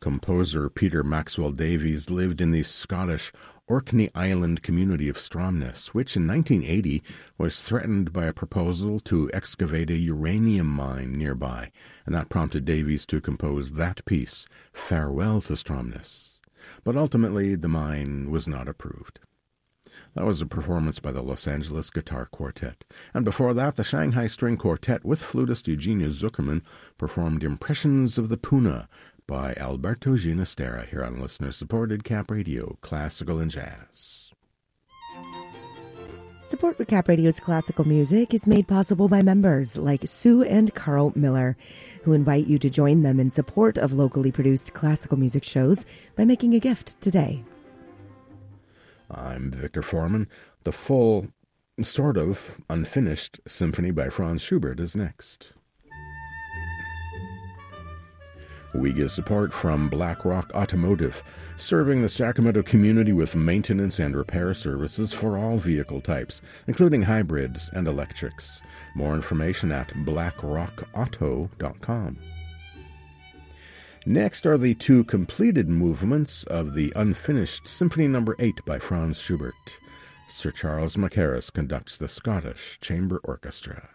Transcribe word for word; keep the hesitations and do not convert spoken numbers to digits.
Composer Peter Maxwell Davies lived in the Scottish Orkney Island community of Stromness, which in nineteen eighty was threatened by a proposal to excavate a uranium mine nearby, and that prompted Davies to compose that piece, Farewell to Stromness. But ultimately, the mine was not approved. That was a performance by the Los Angeles Guitar Quartet. And before that, the Shanghai String Quartet with flutist Eugenia Zuckerman performed Impressions of the Puna by Alberto Ginastera here on listener-supported Cap Radio, Classical and Jazz. Support for Cap Radio's classical music is made possible by members like Sue and Carl Miller, who invite you to join them in support of locally produced classical music shows by making a gift today. I'm Victor Foreman. The full, sort of, unfinished symphony by Franz Schubert is next. We get support from BlackRock Automotive, serving the Sacramento community with maintenance and repair services for all vehicle types, including hybrids and electrics. More information at black rock auto dot com. Next are the two completed movements of the unfinished Symphony Number eight by Franz Schubert. Sir Charles Mackerras conducts the Scottish Chamber Orchestra.